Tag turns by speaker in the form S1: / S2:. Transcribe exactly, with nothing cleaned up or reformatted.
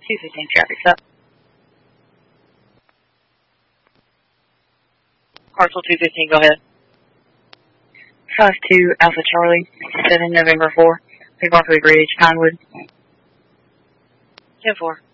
S1: two fifteen traffic's up. Parcel two fifteen, go ahead. five two Alpha Charlie, seven November four, Big Rockaway Bridge, Pinewood. ten four.